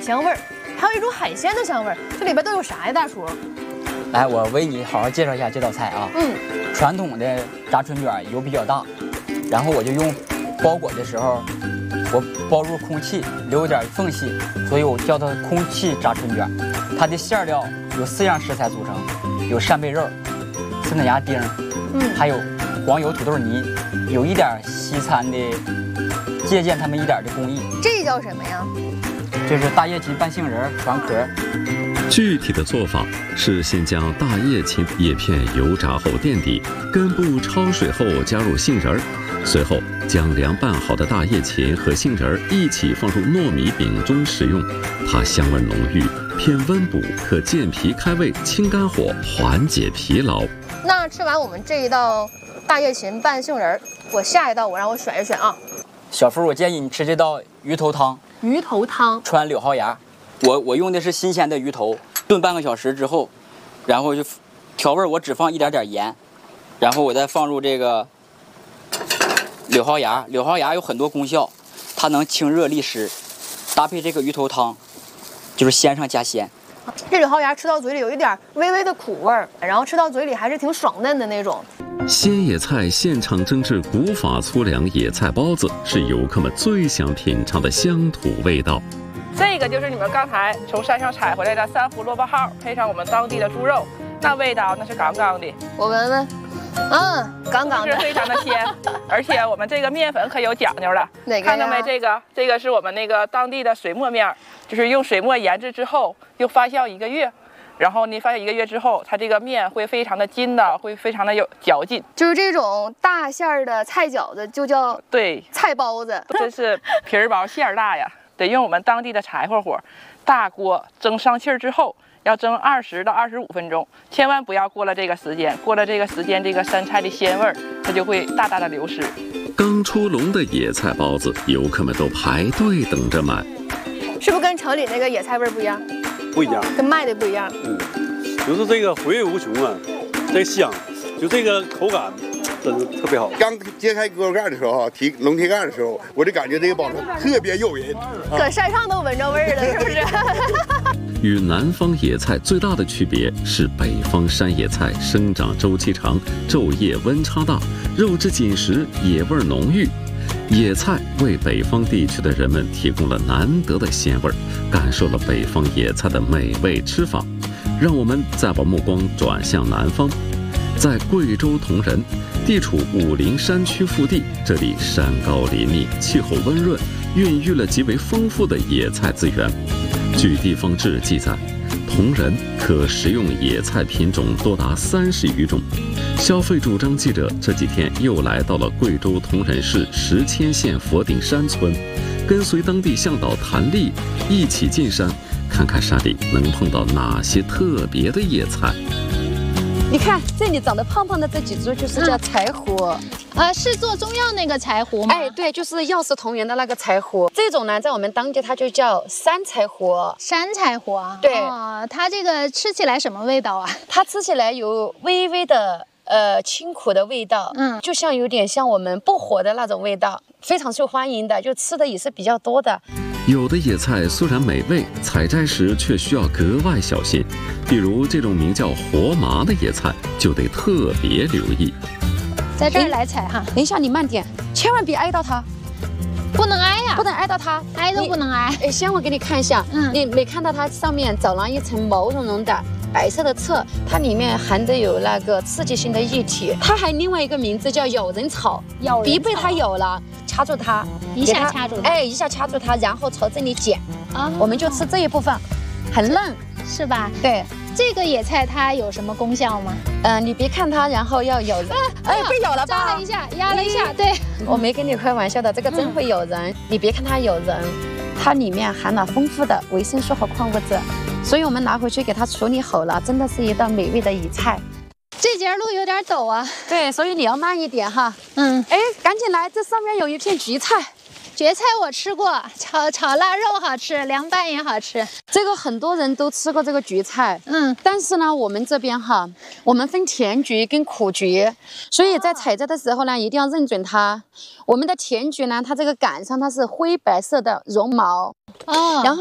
香味儿，还有一种海鲜的香味儿。这里边都有啥呀，大叔？ 来，我为你好好介绍一下这道菜啊。传统的炸春卷油比较大，然后我就用包裹的时候，我包入空气，留一点缝隙，所以我叫它空气炸春卷。它的馅料有4样食材组成，有扇贝肉、酸菜芽丁，还有黄油土豆泥，有一点西餐的，借鉴他们一点的工艺。 这叫什么呀？ 这是大叶芹拌杏仁团壳。 具体的做法是先将大叶芹叶片油炸后垫底，根部焯水后加入杏仁，随后将凉拌好的大叶芹和杏仁一起放入糯米饼中食用，它香味浓郁，偏温补，可健脾开胃、清肝火、缓解疲劳。 那吃完我们这一道大叶芹拌杏仁，我下一道我让我选一选啊。 小福，我建议你吃这道鱼头汤。 鱼头汤川柳蒿芽，我用的是新鲜的鱼头，炖半个小时之后，然后就调味，我只放一点点盐，然后我再放入这个柳蒿芽。柳蒿芽有很多功效，它能清热利湿，搭配这个鱼头汤，就是鲜上加鲜。 这柳蒿芽吃到嘴里有一点微微的苦味儿，然后吃到嘴里还是挺爽嫩的那种。 鲜野菜现场蒸制古法粗粮野菜包子，是游客们最想品尝的乡土味道。 这个就是你们刚才从山上采回来的3胡萝卜号，配上我们当地的猪肉，那味道那是杠杠的。 我闻闻，杠杠的， 是非常的鲜。而且我们这个面粉可有讲究了， 哪个呀？ 看到没？这个是我们那个当地的水磨面，就是用水磨研制之后，又发酵1个月。然后你发酵1个月之后，它这个面会非常的筋道，会非常的有嚼劲。 就是这种大馅儿的菜饺子就叫菜包子， 这是皮儿薄馅儿大呀，得用我们当地的柴火，大锅蒸上气儿之后，要蒸20到25分钟，千万不要过了这个时间，过了这个时间，这个酸菜的鲜味儿它就会大大的流失。 刚出笼的野菜包子，游客们都排队等着买。 是不是跟城里那个野菜味儿不一样？ 不一样， 跟卖的不一样。 就是这个回味无穷啊，这香，就这个口感真是特别好。 刚揭开锅盖的时候，提笼屉盖的时候，我就感觉这个包子特别诱人， 搁山上都闻着味儿了，是不是？ 与南方野菜最大的区别是，北方山野菜生长周期长，昼夜温差大，肉质紧实，野味浓郁。野菜为北方地区的人们提供了难得的鲜味，感受了北方野菜的美味吃法。让我们再把目光转向南方，在贵州铜仁，地处武陵山区腹地，这里山高林密，气候温润，孕育了极为丰富的野菜资源。据地方志记载，铜仁可食用野菜品种多达30余种。消费主张记者这几天又来到了贵州铜仁市石阡县佛顶山村，跟随当地向导谭丽一起进山，看看山里能碰到哪些特别的野菜。 你看这里长得胖胖的这几株就是叫柴胡， 是做中药那个柴胡吗？ 哎，对，就是药食同源的那个柴胡。这种呢，在我们当地它就叫山柴胡。 山柴胡啊？ 对， 它这个吃起来什么味道啊？ 它吃起来有微微的清苦的味道，就像有点像我们薄荷的那种味道，非常受欢迎的，就吃的也是比较多的。 有的野菜虽然美味，采摘时却需要格外小心，比如这种名叫活麻的野菜就得特别留意。 在这儿来采哈， 等一下你慢点，千万别挨到它。 不能挨呀， 不能挨到它， 挨都不能挨。 哎，先我给你看一下，你没看到它上面长了一层毛茸茸的白色的刺，它里面含的有那个刺激性的液体，它还另外一个名字叫咬人草。一被它咬了，掐住它， 一下掐住它， 哎，一下掐住它，然后朝这里剪啊，我们就吃这一部分，很嫩， 是吧？ 对。 这个野菜它有什么功效吗？ 你别看它，然后要咬人，哎，被咬了吧？ 扎了一下，压了一下，对。 我没跟你开玩笑的，这个真会咬人。你别看它咬人，它里面含了丰富的维生素和矿物质，所以我们拿回去给它处理好了，真的是一道美味的野菜。 这节路有点陡啊， 对，所以你要慢一点哈。哎，赶紧来，这上面有一片蕨菜。 蕨菜我吃过，炒腊肉好吃，凉拌也好吃。 这个很多人都吃过这个蕨菜，但是呢，我们这边哈，我们分甜蕨跟苦蕨，所以在采摘的时候呢，一定要认准它。我们的甜蕨呢，它这个杆上它是灰白色的绒毛，然后